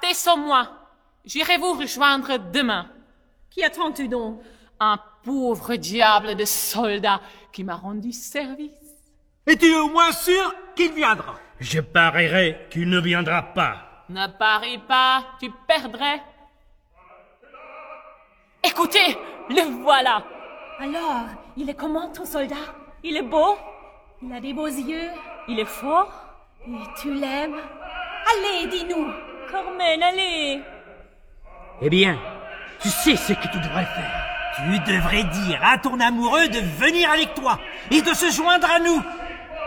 Partez sans moi. J'irai vous rejoindre demain. Qui attends-tu donc? Un pauvre diable de soldat qui m'a rendu service. Es-tu au moins sûr qu'il viendra? Je parierai qu'il ne viendra pas. Ne parie pas, tu perdrais. Écoutez, le voilà. Alors, il est comment ton soldat? Il est beau, Il a des beaux yeux. il est fort. Et tu l'aimes? Allez, dis-nous. Carmen, allez. Eh bien, tu sais ce que tu devrais faire. Tu devrais dire à ton amoureux de venir avec toi et de se joindre à nous.